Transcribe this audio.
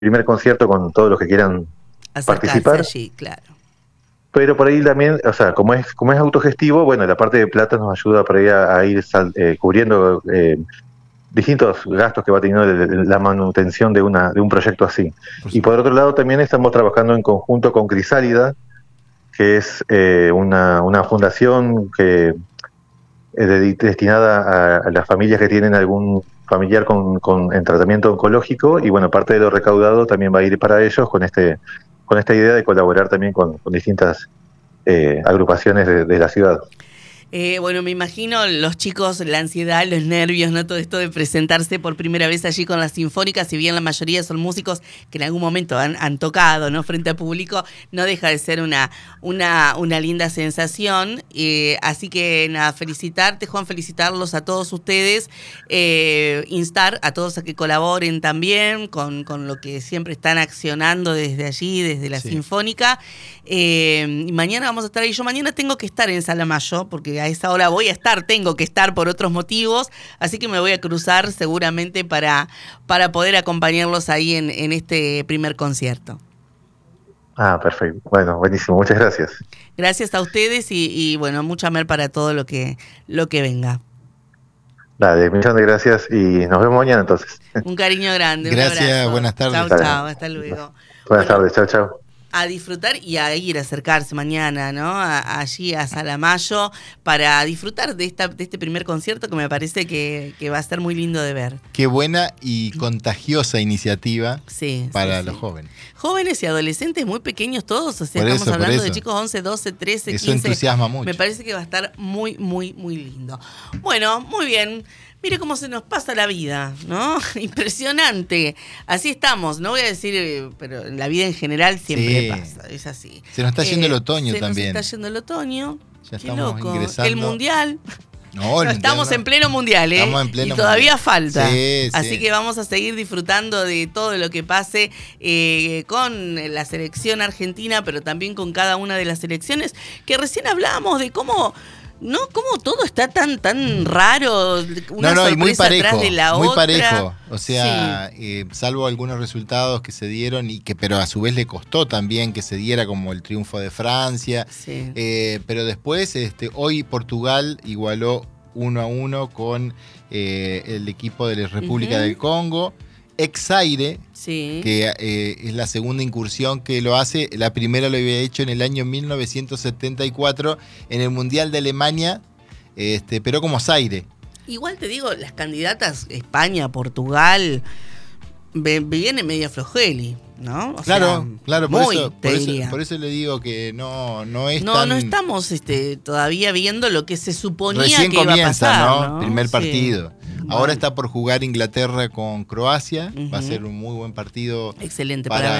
primer concierto con todos los que quieran Acercarse participar, allí, claro. pero por ahí también, o sea, como es autogestivo, bueno, la parte de plata nos ayuda por ahí a ir cubriendo distintos gastos que va teniendo la manutención de un proyecto así. Por Y por supuesto. otro lado también estamos trabajando en conjunto con Crisálida, que es una fundación que destinada a las familias que tienen algún familiar en tratamiento oncológico, y bueno, parte de lo recaudado también va a ir para ellos con esta idea de colaborar también con distintas agrupaciones de la ciudad. Bueno, me imagino los chicos, la ansiedad, los nervios, ¿no? Todo esto de presentarse por primera vez allí con las sinfónicas, si bien la mayoría son músicos que en algún momento han tocado, ¿no? Frente a público, no deja de ser una linda sensación. Así que nada, felicitarte, Juan, felicitarlos a todos ustedes, instar a todos a que colaboren también con lo que siempre están accionando desde allí, desde la Sinfónica. Y mañana vamos a estar ahí. Yo mañana tengo que estar en Salamayo, porque a esa hora tengo que estar por otros motivos, así que me voy a cruzar seguramente para poder acompañarlos ahí en este primer concierto. Ah, perfecto. Bueno, buenísimo. Muchas gracias. Gracias a ustedes y bueno, mucha mer para todo lo que venga. Dale, millón de gracias y nos vemos mañana entonces. Un cariño grande. Gracias, un abrazo. buenas tardes. Chau, chau, hasta luego. Buenas tardes, chau, chau. A disfrutar y a ir a acercarse mañana, ¿no? Allí a Salamayo para disfrutar de este primer concierto que me parece que va a ser muy lindo de ver. Qué buena y contagiosa iniciativa para los jóvenes. Jóvenes y adolescentes muy pequeños todos, o sea, estamos hablando de chicos 11, 12, 13, 15. Eso entusiasma mucho. Me parece que va a estar muy, muy, muy lindo. Bueno, muy bien. Mire cómo se nos pasa la vida, ¿no? Impresionante. Así estamos, no voy a decir, pero la vida en general siempre pasa, es así. Se nos está yendo el otoño también. Se nos está yendo el otoño. Ya Qué estamos loco. ingresando. El mundial. No, estamos en pleno mundial, ¿eh? Estamos en pleno y todavía mundial. falta. Sí, así que vamos a seguir disfrutando de todo lo que pase con la selección argentina, pero también con cada una de las selecciones, que recién hablábamos de cómo... ¿No? ¿Cómo todo está tan raro? Una sorpresa y muy parejo, atrás de la muy otra. parejo. O sea, salvo algunos resultados que se dieron, pero a su vez le costó también que se diera, como el triunfo de Francia. Sí. Pero después, hoy Portugal igualó 1-1 con el equipo de la República del Congo. Exaire, que es la segunda incursión que lo hace. La primera lo había hecho en el año 1974 en el Mundial de Alemania, pero como Zaire. Igual te digo, las candidatas España, Portugal, viene media flojeli, ¿no? O claro, por eso le digo que no es no, tan... No estamos todavía viendo lo que se suponía recién que iba a pasar, ¿no? Primer partido. Ahora está por jugar Inglaterra con Croacia. Va a ser un muy buen partido. Excelente para